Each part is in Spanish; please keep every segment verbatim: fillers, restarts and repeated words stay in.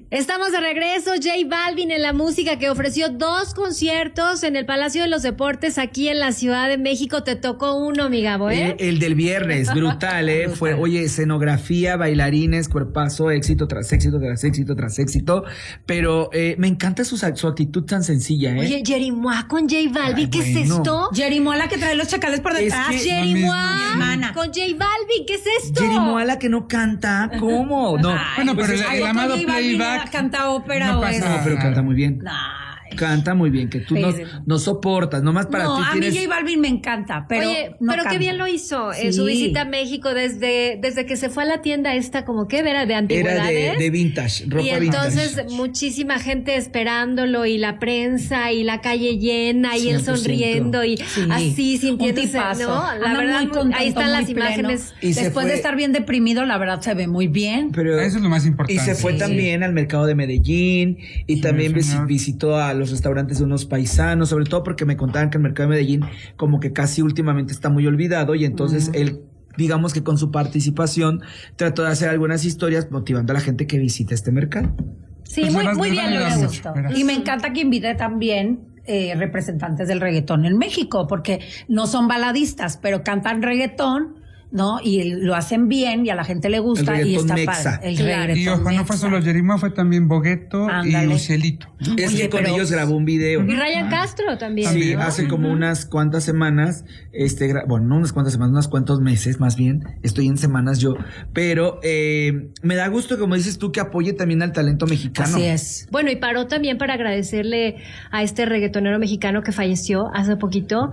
Estamos de regreso, J Balvin en la música, que ofreció dos conciertos en el Palacio de los Deportes aquí en la Ciudad de México. Te tocó uno, mi Gabo, ¿eh? El, el del viernes, brutal, ¿eh? Fue, oye, escenografía, bailarines, cuerpazo, éxito tras éxito, tras éxito, tras éxito. Pero eh, me encanta su, su actitud tan sencilla, ¿eh? Oye, Jerimois con J Balvin, Ay, ¿qué bueno. es esto? Jerimois, la que trae los chacales por detrás. Es que- Jerimois con J Balvin, ¿qué es esto? Jerimois, la que no canta, ¿cómo? No. Ay, Bueno, pero pues, el- ay, el otro amado J Balvin playback canta ópera no o pasa es... No, pero canta muy bien. Ay. Canta muy bien, que tú no, Sí, sí. no soportas, nomás para no, ti a tienes... mí J Balvin me encanta, pero Oye, no pero qué canta. bien lo hizo en Sí. su visita a México desde, desde que se fue a la tienda esta, como que era de Era de, antigüedades. de vintage, ropa Y entonces vintage. muchísima gente esperándolo y la prensa y la calle llena y él cien por ciento. sonriendo y Sí. así Un sintiéndose, tipazo. ¿no? La Anda verdad, muy muy- contento, ahí están muy las pleno. imágenes. Y se Después fue- de estar bien deprimido, la verdad se ve muy bien. Pero, Eso es lo más importante. Y se fue Sí. también al mercado de Medellín y Sí, también visi- señor. visitó a los restaurantes de unos paisanos, sobre todo porque me contaban que el mercado de Medellín como que casi últimamente está muy olvidado y entonces él, digamos que con su participación, trató de hacer algunas historias motivando a la gente que visite este mercado. Sí, Pues muy, le vas- muy le bien vas a lo ayudar hizo. mucho. Verás. Y me encanta que invite también eh, representantes del reggaetón en México, porque no son baladistas, pero cantan reggaetón, ¿no? Y lo hacen bien y a la gente le gusta El y reggaetón está mexa. padre. El Claro. reggaetón Y ojo, no fue mexa. solo Jerimois, fue también Bogueto Ándale. y Ucielito. Es Oye, que con pero- ellos grabó un video. Y Ryan Castro también. Sí, ¿no? hace como unas cuantas semanas, este, gra- bueno, no unas cuantas semanas, unos cuantos meses más bien, estoy en semanas yo, pero eh, me da gusto, como dices tú, que apoye también al talento mexicano. Así es. Bueno, y paró también para agradecerle a este reggaetonero mexicano que falleció hace poquito.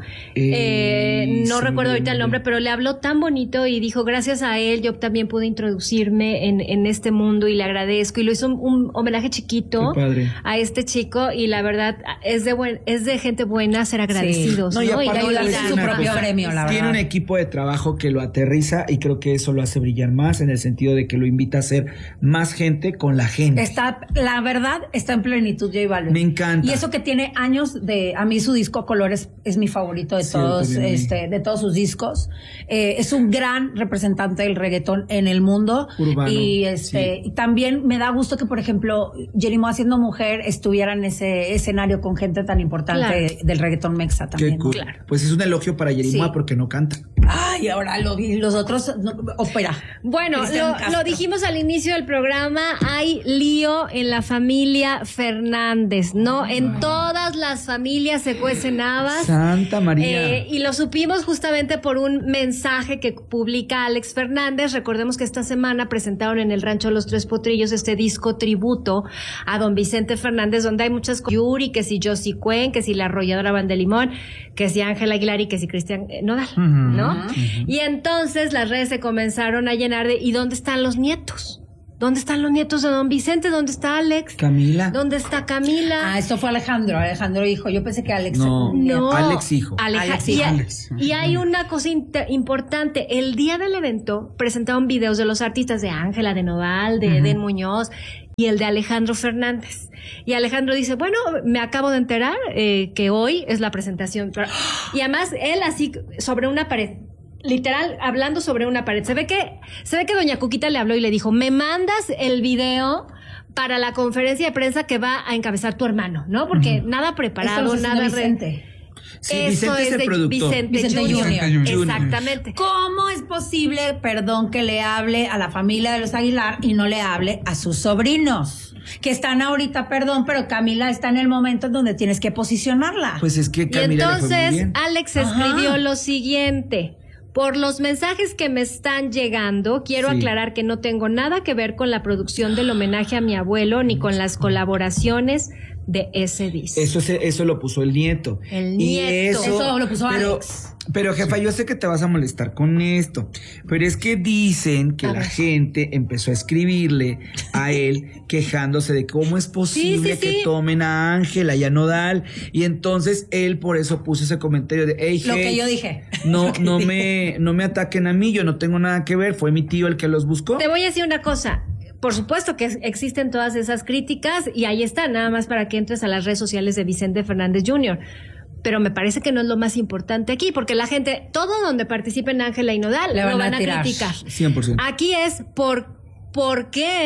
Eh, Eh, no sí, recuerdo ahorita el nombre, nombre. pero le habló tan bonito y dijo, gracias a él yo también pude introducirme en, en este mundo y le agradezco. Y lo hizo un, un homenaje chiquito Qué padre. a este chico y la verdad es de buen, es de gente buena ser agradecidos, No, ¿no? y Y aparte de ayudarse ayudar. a su una propio cosa, gremio, la tiene verdad. un equipo de trabajo que lo aterriza y creo que eso lo hace brillar más en el sentido de que lo invita a ser más gente con la gente. Está, la verdad, está en plenitud J Balvin. Me encanta. Y eso que tiene años de, a mí su disco Colores es mi favorito de Sí, todos, también a mí. este, de todos sus discos. Eh, es un gran representante del reggaetón en el mundo. Urbano, Y este, sí. y también me da gusto que, por ejemplo, Jerimois siendo mujer estuviera en ese escenario con gente tan importante Claro. del reggaetón mexa también. Qué cool. Claro. Pues es un elogio para Jerimois Sí. porque no canta. Ay, ahora lo vi, los otros, no, ópera. Bueno, Cristian lo, Castro. lo dijimos al inicio del programa, hay lío en la familia Fernández, ¿no? En todas las familias se cuecen habas. Santa María. Eh, y lo supimos justamente por un mensaje que publica Alex Fernández. Recordemos que esta semana presentaron en el Rancho Los Tres Potrillos este disco tributo a don Vicente Fernández, donde hay muchas cosas. Yuri, que si Josie Cuen, que si la arrolladora Van de Limón, que si Ángela Aguilar y que si Cristian eh, Nodal, ¿no? Y entonces las redes se comenzaron a llenar de ¿y dónde están los nietos? ¿Dónde están los nietos de don Vicente? ¿Dónde está Alex? Camila. ¿Dónde está Camila? Ah, esto fue Alejandro, Alejandro hijo. Yo pensé que Alex. No. No, Alex hijo. Aleja- Alex y, hijo. Alex. y hay una cosa inte- importante. El día del evento presentaron videos de los artistas de Ángela, de Nodal, de Eden Muñoz y el de Alejandro Fernández. Y Alejandro dice, bueno, me acabo de enterar eh, que hoy es la presentación. Y además él así sobre una pared. Literal, hablando sobre una pared. Se ve que, se ve que doña Cuquita le habló y le dijo, me mandas el video para la conferencia de prensa que va a encabezar tu hermano, ¿no? Porque nada Esto preparado, lo está nada... haciendo re- Vicente. Sí, Eso Vicente es es el de productor. Vicente, Vicente Junior. Junior. Junior. Exactamente. ¿Cómo es posible, perdón, que le hable a la familia de los Aguilar y no le hable a sus sobrinos? Que están ahorita, perdón, pero Camila está en el momento en donde tienes que posicionarla. Pues es que Y Camila le fue muy entonces bien. Alex Ajá. escribió lo siguiente. Por los mensajes que me están llegando, quiero Sí. aclarar que no tengo nada que ver con la producción del homenaje a mi abuelo ni con las colaboraciones de ese disco. Eso, se- eso lo puso el nieto. El Y nieto. eso, Eso lo puso pero, Alex. Pero jefa, yo sé que te vas a molestar con esto, pero es que dicen que A la ver. gente empezó a escribirle a él quejándose de cómo es posible sí, que sí. tomen a Ángela y a Nodal, y entonces él por eso puso ese comentario de hey, Lo hey, que yo dije. no, Lo que no dije. me, no me ataquen a mí, yo no tengo nada que ver, fue mi tío el que los buscó. Te voy a decir una cosa. Por supuesto que existen todas esas críticas y ahí está, nada más para que entres a las redes sociales de Vicente Fernández junior Pero me parece que no es lo más importante aquí, porque la gente, todo donde participen Ángela y Nodal, Le lo van a van a tirar. criticar. cien por ciento. Aquí es por, por qué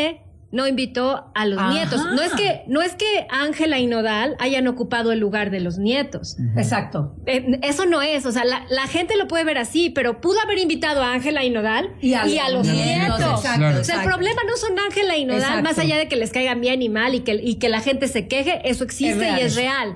no invitó a los Ajá. nietos. No es que, no es que Ángela y Nodal hayan ocupado el lugar de los nietos. Exacto. Eh, eso no es, o sea, la, la gente lo puede ver así, pero pudo haber invitado a Ángela y Nodal Y a los los nietos. nietos, exacto, O sea, el exacto. problema no son Ángela y Nodal, Exacto. más allá de que les caigan bien y mal y que, y que la gente se queje, eso existe Es real. y es real.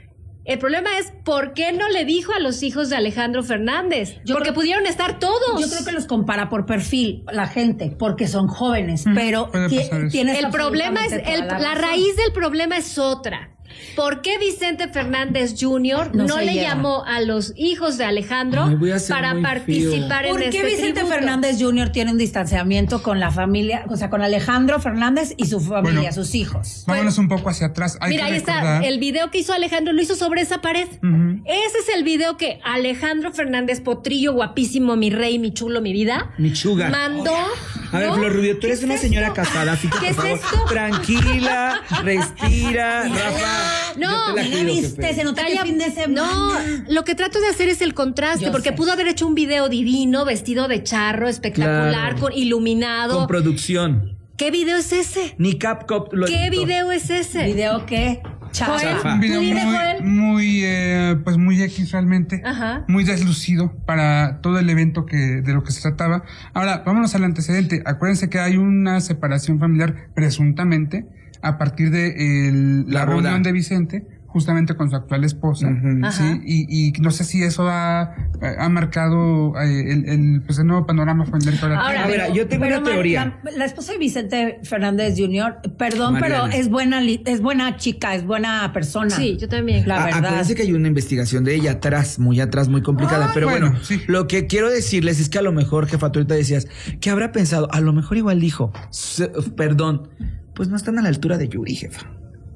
El problema es por qué no le dijo a los hijos de Alejandro Fernández. Yo porque creo- pudieron estar todos. Yo creo que los compara por perfil la gente, porque son jóvenes, pero puede ti- pasar eso. tienes El problema es, absolutamente el- toda la razón. raíz del problema es otra. ¿Por qué Vicente Fernández junior no, No se le lleva. llamó a los hijos de Alejandro Ay, voy a ser para muy participar ¿Por en qué este Vicente tributo? Fernández junior tiene un distanciamiento con la familia, o sea, con Alejandro Fernández y su familia, Bueno, sus hijos? Vámonos un poco hacia atrás. Hay Mira, que ahí recordar- está, el video que hizo Alejandro lo hizo sobre esa pared. Ujú. Ese es el video que Alejandro Fernández Potrillo, guapísimo, mi rey, mi chulo, mi vida, Mi sugar. mandó. A ver, ¿no? Flor Rubio, tú ¿Qué eres es una esto? señora casada, así que ¿Qué por es favor, esto? tranquila, respira, Rafa. No, yo te la ¿no cuido, viste? Pepe. Se nota que Calla- fin de semana. No, lo que trato de hacer es el contraste, Yo porque sé. pudo haber hecho un video divino, vestido de charro, espectacular, Claro. con iluminado. Con producción. ¿Qué video es ese? Ni Capcom lo ¿Qué editó. video es ese? ¿Video qué? Chafa. Joel, Chafa. Un video ¿tú dime, muy, Joel? muy, eh, pues muy X realmente, Ajá. muy deslucido para todo el evento que de lo que se trataba. Ahora, vámonos al antecedente. Acuérdense que hay una separación familiar presuntamente a partir de el- la, La boda. reunión de Vicente, justamente con su actual esposa, Ujú. sí, Ajá. y, y no sé si eso ha, ha marcado eh, el, el, pues el nuevo panorama familiar que ahora Ahora, tiene. A ver, yo tengo Pero una Mar- teoría. La, la esposa de Vicente Fernández junior, perdón, Mariana. pero es buena, li- es buena chica, es buena persona. Sí, yo también. La A- verdad. Acuérdense que hay una investigación de ella atrás, muy atrás, muy complicada. Ah, pero bueno, bueno, sí. lo que quiero decirles es que a lo mejor, jefa, tú ahorita decías, ¿qué habrá pensado? A lo mejor igual dijo, "Se- perdón, pues no están a la altura de Yuri, jefa.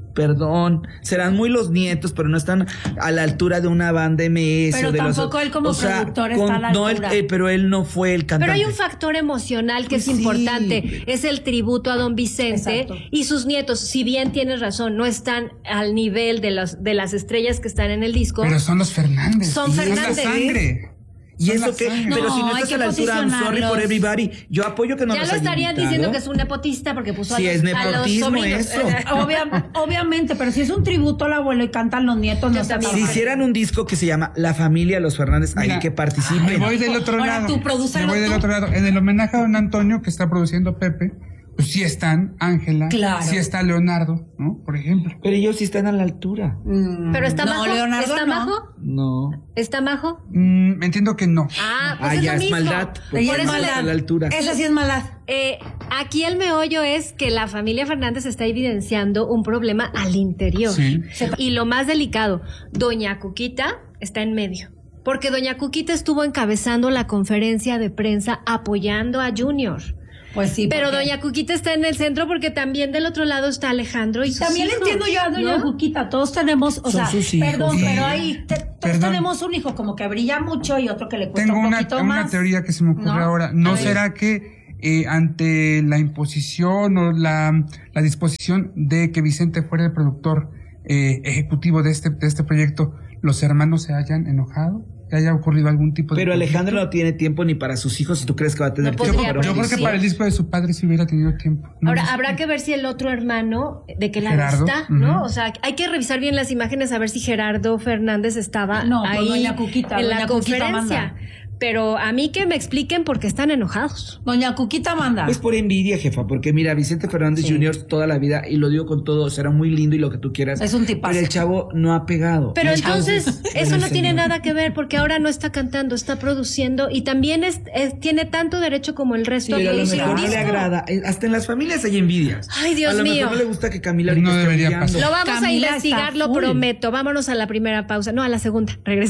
Perdón, serán muy los nietos, pero no están a la altura de una banda M S. Pero o de los- tampoco él como o sea, productor está a la no, él- altura. eh, pero él no fue el cantante. Pero hay un factor emocional que Pues es sí. importante, es el tributo a don Vicente. Exacto. Y sus nietos, si bien tienes razón, no están al nivel de las, de las estrellas que están en el disco. Pero son los Fernández. Son Son Fernández. la sangre. ¿Y Son eso la qué? sangre. Pero si no No, hay estás que a la altura, I'm sorry for posicionarlos. everybody. Yo apoyo que no ya los lo hayan estarían invitado. diciendo que es un nepotista porque puso Sí, a, los, es a los nepotismo sobrinos. eso. Obvia- obviamente, pero si es un tributo al abuelo y cantan los nietos, no Yo está también. tan Si mal. hicieran un disco que se llama La Familia Los Fernández, ahí Mira, que participen. Me voy del otro Ahora lado. tú, prodúcelo Me voy del tú. otro lado. En el homenaje a don Antonio que está produciendo Pepe, pues sí están Ángela, Claro. sí está Leonardo, ¿no? Por ejemplo. Pero ellos sí están a la altura. Mm, Pero está no, majo, Leonardo está no. majo, No. está majo. Mm, entiendo que no. Ah, pues Ah, es ya lo es mismo. maldad. porque Ella Por es no eso está maldad. a la altura. Esa sí es maldad. Eh, aquí el meollo es que la familia Fernández está evidenciando un problema al interior. Sí. Y lo más delicado, doña Cuquita está en medio. Porque doña Cuquita estuvo encabezando la conferencia de prensa apoyando a Junior. Pues sí. Pero porque- doña Cuquita está en el centro porque también del otro lado está Alejandro y sus También le hijos, entiendo yo a doña ¿no? Cuquita, todos tenemos, o Son sea, sus hijos. perdón, Sí. pero ahí te- todos Perdón. tenemos un hijo como que brilla mucho y otro que le cuesta Tengo un una, poquito una más. teoría que se me ocurre ¿No? ahora. ¿No A ver. será que eh, ante la imposición o la, la disposición de que Vicente fuera el productor eh, ejecutivo de este, de este proyecto, los hermanos se hayan enojado? ¿Que haya ocurrido algún tipo de Pero Alejandro conflicto? no tiene tiempo ni para sus hijos. Si tú crees que va a tener No tiempo podría, para Yo un creo que sí. para el disco de su padre sí hubiera tenido tiempo. No Ahora, sé. habrá que ver si el otro hermano, de qué lado Gerardo, está, ¿no? ujú. O sea, hay que revisar bien las imágenes a ver si Gerardo Fernández estaba No, pues ahí doña Cuquita, en la doña Cuquita conferencia. manda. Pero a mí que me expliquen por qué están enojados. Doña Cuquita manda. Pues por envidia, jefa, porque mira, Vicente Fernández Sí. junior toda la vida, y lo digo con todo, será muy lindo y lo que tú quieras. Es un tipazo. Pero el chavo no ha pegado. Pero El chavo- entonces, Bueno, eso no el tiene señor. nada que ver porque ahora no está cantando, está produciendo y también es, es- tiene tanto derecho como el Sí, resto pero a de lo producir un mejor no le disco. agrada. Eh, Hasta en las familias hay envidias. Ay, Dios a lo mío. mejor no le gusta que Camila No ahorita esté debería brillando. pasar. Lo vamos a Camila investigar, está lo full. prometo. Vámonos a la primera pausa. No, a la segunda. Regresamos.